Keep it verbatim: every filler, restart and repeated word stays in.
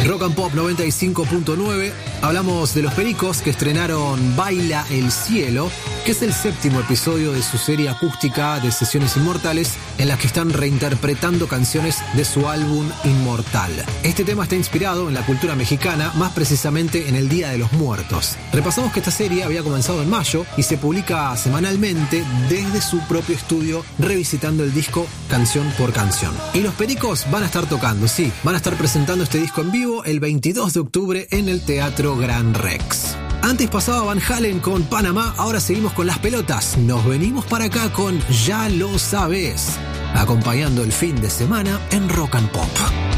Rock and Pop noventa y cinco punto nueve. Hablamos de Los Pericos, que estrenaron Baila el Cielo, que es el séptimo episodio de su serie acústica de Sesiones Inmortales, en las que están reinterpretando canciones de su álbum Inmortal. Este tema está inspirado en la cultura mexicana, más precisamente en el Día de los Muertos. Repasamos que esta serie había comenzado en mayo y se publica semanalmente desde su propio estudio, revisitando el disco canción por canción. Y Los Pericos van a estar tocando, sí, van a estar presentando este disco en vivo el veintidós de octubre en el Teatro Gran Rex. Antes pasaba Van Halen con Panamá, ahora seguimos con Las Pelotas. Nos venimos para acá con Ya lo sabes, acompañando el fin de semana en Rock and Pop.